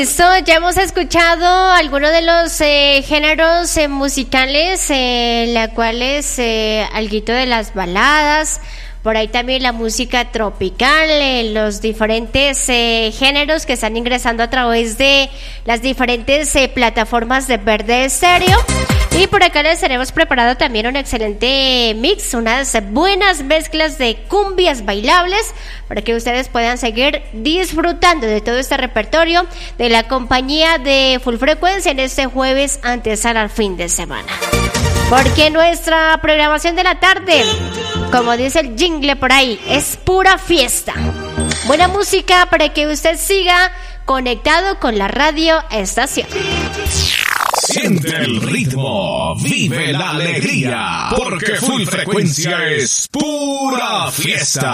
Listo, ya hemos escuchado algunos de los géneros musicales, la cual es alguito de las baladas, por ahí también la música tropical, los diferentes géneros que están ingresando a través de las diferentes plataformas de Verde Estéreo. Y por acá les tenemos preparado también un excelente mix, unas buenas mezclas de cumbias bailables para que ustedes puedan seguir disfrutando de todo este repertorio de la compañía de Full Frecuencia en este jueves antesala al fin de semana. Porque nuestra programación de la tarde, como dice el jingle por ahí, es pura fiesta. Buena música para que usted siga conectado con la radio estación. Siente el ritmo, vive la alegría, porque Full Frecuencia es pura fiesta.